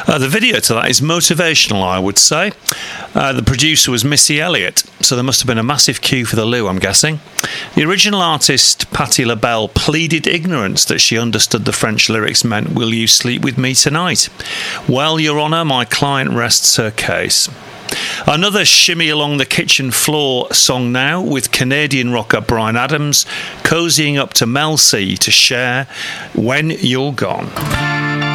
The video to that is motivational, I would say. The producer was Missy Elliott, so there must have been a massive queue for the loo, I'm guessing. The original artist, Patti LaBelle, pleaded ignorance that she understood the French lyrics meant, "Will you sleep with me tonight?" Well, Your Honour, my client rests her case. Another shimmy along the kitchen floor song now, with Canadian rocker Bryan Adams cozying up to Mel C to share When You're Gone.